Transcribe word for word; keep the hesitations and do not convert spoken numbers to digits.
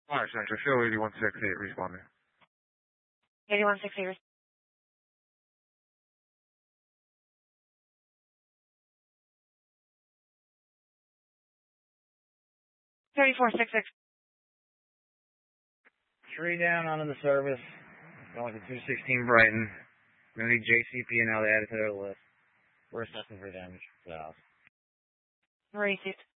Alright, Central, show eighty-one sixty-eight, responding. eighty-one sixty-eight. thirty-four sixty-six. Three down onto the service. Going to two sixteen Brighton. Gonna need J C P and L added to their list. We're assessing for damage to the house. Received.